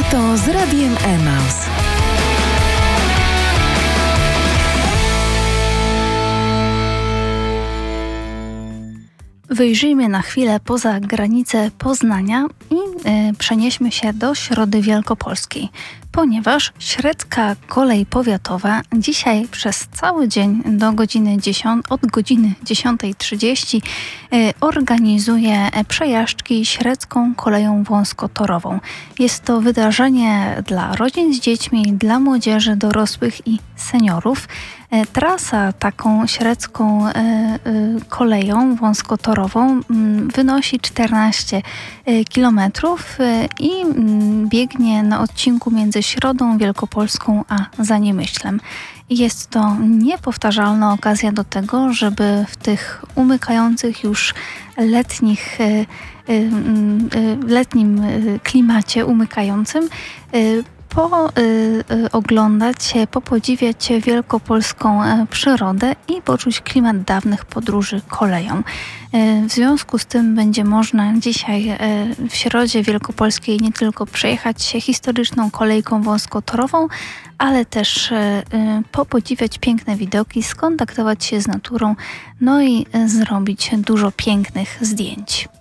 Lato z Radiem Emaus. Wyjrzyjmy na chwilę poza granice Poznania i przenieśmy się do Środy Wielkopolskiej, ponieważ Średzka Kolej Powiatowa dzisiaj przez cały dzień od godziny 10:30 organizuje przejażdżki Średzką Koleją Wąskotorową. Jest to wydarzenie dla rodzin z dziećmi, dla młodzieży, dorosłych i seniorów. Trasa taką średzką koleją wąskotorową wynosi 14 km i biegnie na odcinku między Środą Wielkopolską a Zaniemyślem. Jest to niepowtarzalna okazja do tego, żeby w tych umykających już letnim klimacie umykającym oglądać, popodziwiać wielkopolską przyrodę i poczuć klimat dawnych podróży koleją. W związku z tym będzie można dzisiaj w Środzie Wielkopolskiej nie tylko przejechać się historyczną kolejką wąskotorową, ale też popodziwiać piękne widoki, skontaktować się z naturą, no i zrobić dużo pięknych zdjęć.